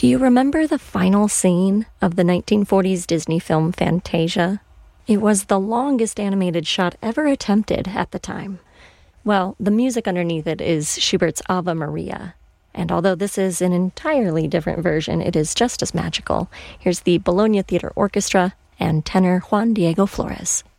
Do you remember the final scene of the 1940s Disney film Fantasia? It was the longest animated shot ever attempted at the time. Well, the music underneath it is Schubert's Ave Maria. And although this is an entirely different version, it is just as magical. Here's the Bologna Theater Orchestra and tenor Juan Diego Flores.